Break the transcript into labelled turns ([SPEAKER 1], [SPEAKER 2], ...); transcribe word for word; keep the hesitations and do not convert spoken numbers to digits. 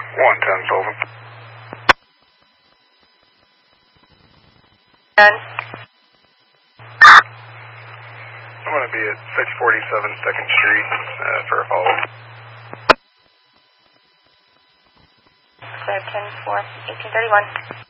[SPEAKER 1] one ten Sullivan.
[SPEAKER 2] Done.
[SPEAKER 1] I'm going to be at six forty-seven second Street uh, for a follow-up.
[SPEAKER 2] Clear ten four, eighteen thirty-one.